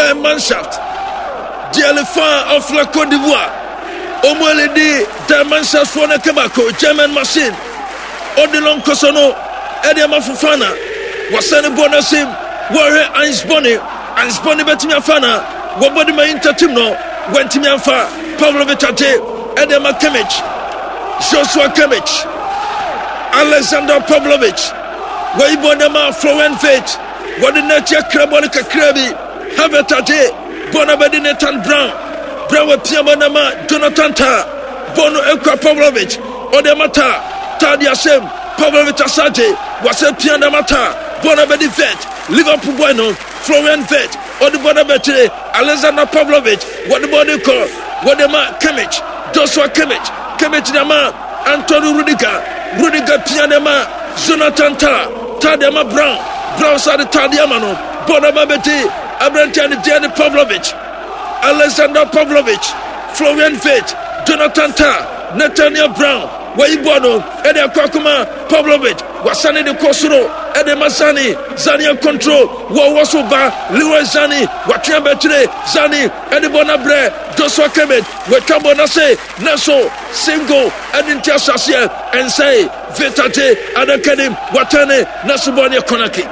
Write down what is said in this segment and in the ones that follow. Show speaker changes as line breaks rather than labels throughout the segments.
Der Mannschaft, die Elephant of la Côte d'Ivoire. Omweledi der Mannschaft von Kebako, German machine. Odilon Kosono, Ediama Fufana, Wasane Bonasim, Warre Ainsboni Betimia Fana, Wabodima Intertimno, Wentimia Fa, Pavlovic Ate, Ediama Kemich, Joshua Kemich, Alexander Pavlovic, Waibonema Florent Fate, Wadinatia Krabonica Krabi, Habitate, Bonabedinetan Brown, Brawa Piamanama, Jonathan Ta, Bono Elka Pavlovic, Odemata, Tadia Sem, Pavlovic Asante, Wase Pianamata, Bonabedi Vet, Liverpool Bueno, Florian Vet, Odebonabete, Alexander Pavlovic, what the body call, Wadema Kemich, Joshua Kemich Nama, Antonio Rudiger Pianema, Jonathan Ta, Tadema Brown Sade Tadiamano, Bonabete, Abrantian Diane Pavlovic, Alexander Pavlovic, Florian Vet, Jonathan Ta, Nathaniel Brown, Waibono, Edia Kwakuma, Pavlovic, Wasani de Kosuro, Edema Zani control, Wawasoba, Leroy Zani, Watia Betre, Zani, Edibona Bre, Joshua Kemet, Wetabonase, Naso, Single, Edintia Sasia, and say, Vetate, Adakadim, Watane, Nasubonia Konaki.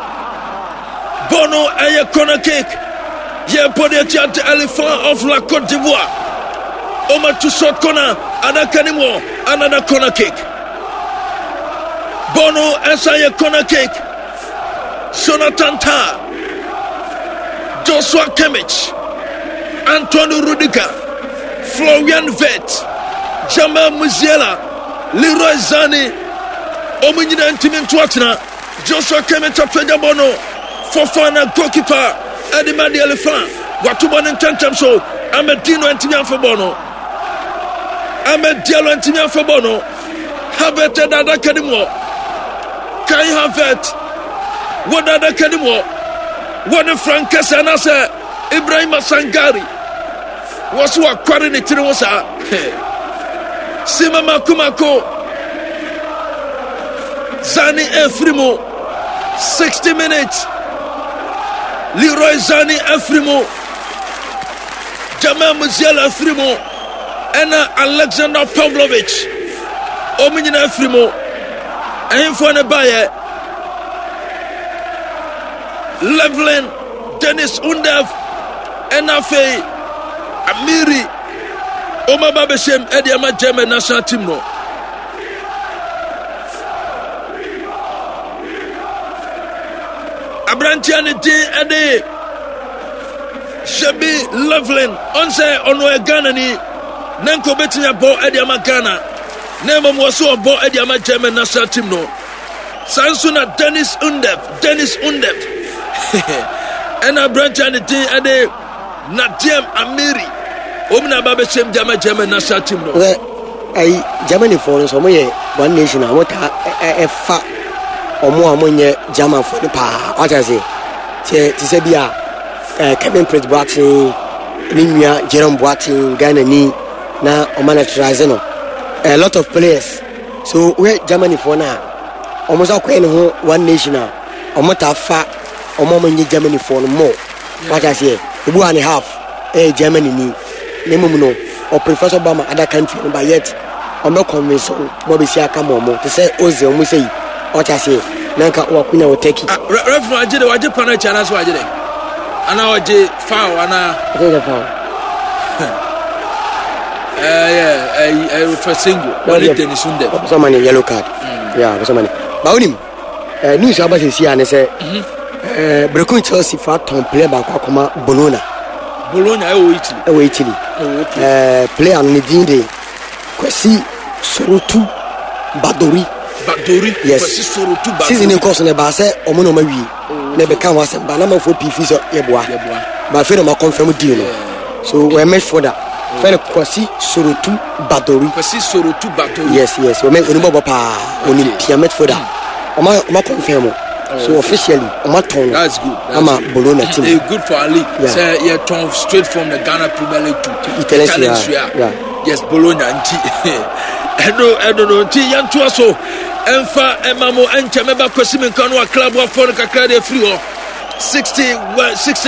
Bono Aya Konaki, Ye Podiat Elephant of la Côte d'Ivoire. Oma to short corner, Adakanimo, another corner kick. Bono Esaya corner kick. Jonathan Ta, Joshua Kemich, Antonio Rudiger, Florian Vet, Jamal Musiala, Leroy Zani, Ominina Intimin Twatna, Joshua Kemich of Bono, Fofana goalkeeper, Edima the Elephant, Watuban and Tantamso, Amedino and Timian for Bono. Ahmed Diallo and Timia Fabono, Havet and Adakadimo, Kai Havet, what Adakadimo, what the Francas and Asa, Ibrahim Sangari, was who are coordinating was Sima Makumako, Zani Efrimo, 60 minutes, Leroy Zani Efrimo, Jamal Musiala Efrimo, Ena Alexander Pavlovic, Ominina Frimo, and for the buyer, Levlin, Dennis Undev, Enafe, Amiri, Oma Babeshem, Ediama German national team. No. Abrantiani D. Ede, Shabi Levlin, Onse Onwe Ganani. Nanko Betinya Bo Ediama Ghana. Nemo Mwaso Bo Ediama German national team no. Sansuna Dennis Undev. Ena branch and the Ade Nadiem Amiri. Omna Babeshem German national team no.
Well, Germany for us, one nation. I want a fat or more ammonia German for the power. What I say? Tisabia, Kevin Prince Boating, Nimia, Jerome Boating, Ghana ni. Na omanatrize no a lot of players so we Germany for now almost akwen one nation omota fa omomanye Germany for more what I say ebu and a half Germany ni nemum no or prefer Obama other country but yet I'm not convinced mo be see aka mo to say oze omo say what I say nanka wakuna wo take it
referee agide waje pana chana so agide ana waje foul ana
the foul
for single. Only Dennis Undev.
Someone yellow card. Yeah, someone. But only news about this year and say, Brecon Chelsea for Tom play by Kwakuma Bologna, Italy. Play on the Dinde. Kwesi Sorotu Badori. Yes. Season in course on the Basse, Omono Marie. Never come was a banana for PFs or Yeboa. But I feel I'm confirmed deal. So we're made for that. Kwesi Sorotu Badori. Yes. We make Unibo Pa. Only Piamet for that. I'm confirmed. So officially,
that's good.
I'm a Bologna team.
Good for a league. Say you're torn straight from the Ghana Premier League to Italian. Yes, Bologna and I don't know. T. Yantuaso, Enfa, Emamo, and Chameba Kwesi Menkano, a club of Fonica Claudia Frio 60.